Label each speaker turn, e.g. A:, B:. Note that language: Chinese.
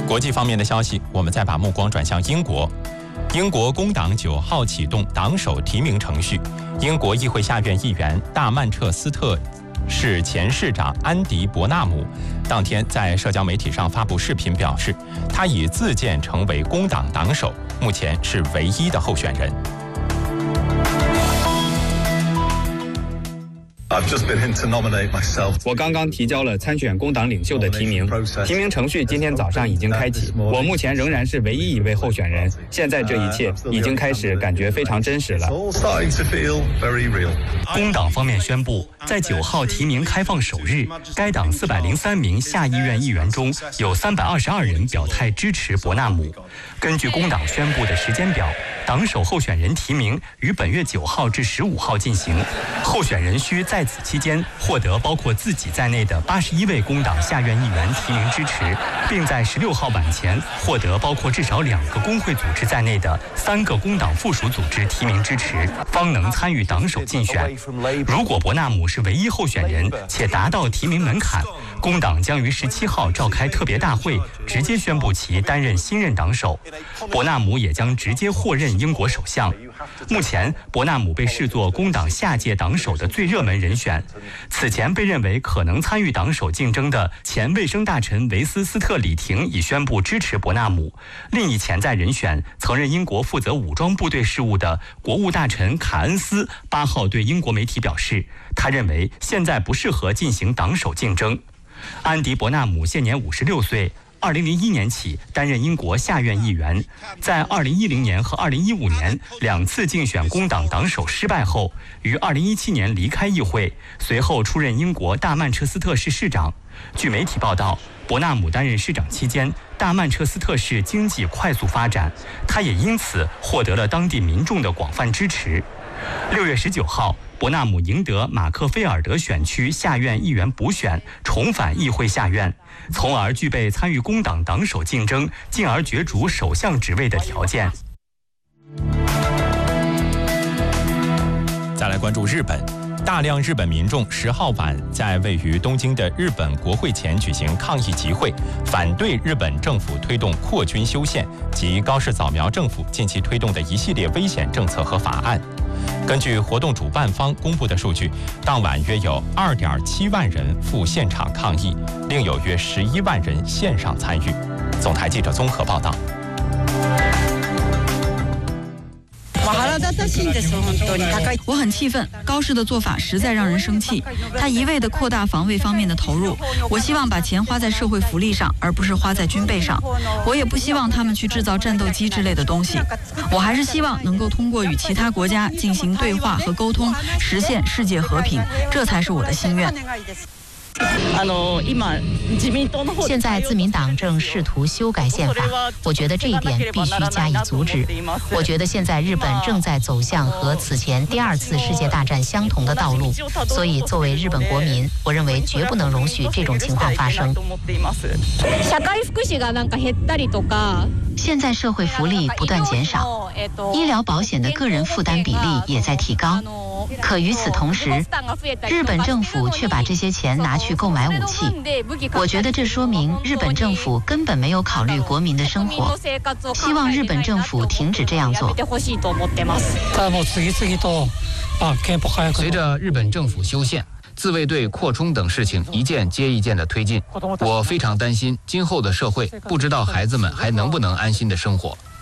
A: 国际方面的消息，我们再把目光转向英国。英国工党9号启动党首提名程序。英国议会下院议员大曼彻斯特市前市长安迪·伯纳姆当天在社交媒体上发布视频，表示他已自荐成为工党党首，目前是唯一的候选人。
B: 我刚刚提交了参选工党领袖的提名程序今天早上已经开启。我目前仍然是唯一一位候选人，现在这一切已经开始感觉非常真实了。
C: 工党方面宣布，在9号提名开放首日，该党403名下议院议员中有322人表态支持伯纳姆。根据工党宣布的时间表，党首候选人提名于本月9号至15号进行，候选人需在此期间获得包括自己在内的81位工党下院议员提名支持，并在16号晚前获得包括至少2个工会组织在内的3个工党附属组织提名支持，方能参与党首竞选。如果伯纳姆是唯一候选人且达到提名门槛，工党将于17号召开特别大会，直接宣布其担任新任党首。伯纳姆也将直接获任英国首相。目前，伯纳姆被视作工党下届党首的最热门人选。此前被认为可能参与党首竞争的前卫生大臣维斯斯特里廷已宣布支持伯纳姆。另一潜在人选，曾任英国负责武装部队事务的国务大臣卡恩斯8号对英国媒体表示，他认为现在不适合进行党首竞争。安迪·伯纳姆现年56岁。2001年起担任英国下院议员，在2010年和2015年2次竞选工党党首失败后，于2017年离开议会，随后出任英国大曼彻斯特市市长。据媒体报道，伯纳姆担任市长期间，大曼彻斯特市经济快速发展，他也因此获得了当地民众的广泛支持。6月19号，伯纳姆赢得马克菲尔德选区下院议员补选，重返议会下院，从而具备参与工党党首竞争，进而角逐首相职位的条件。
A: 再来关注日本。大量日本民众10号晚在位于东京的日本国会前举行抗议集会，反对日本政府推动扩军修宪及高市早苗政府近期推动的一系列危险政策和法案。根据活动主办方公布的数据，当晚约有2.7万人赴现场抗议，另有约11万人线上参与。总台记者综合报道。
D: 我很气愤，高市的做法实在让人生气。他一味地扩大防卫方面的投入，我希望把钱花在社会福利上，而不是花在军备上。我也不希望他们去制造战斗机之类的东西。我还是希望能够通过与其他国家进行对话和沟通，实现世界和平，这才是我的心愿。
E: 现在自民党正试图修改宪法，我觉得这一点必须加以阻止。我觉得现在日本正在走向和此前第2次世界大战相同的道路，所以作为日本国民，我认为绝不能容许这种情况发生。现在社会福利不断减少，医疗保险的个人负担比例也在提高。可与此同时，日本政府却把这些钱拿去购买武器。我觉得这说明日本政府根本没有考虑国民的生活。希望日本政府停止这样做。
F: 随着日本政府修宪、自卫队扩充等事情一件接一件的推进，我非常担心今后的社会，不知道孩子们还能不能安心的生活。